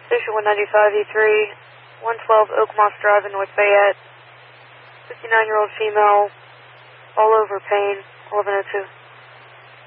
Station 195E3, 112 Oak Moss Drive in North Fayette. 59-year-old female, all over pain, 1102.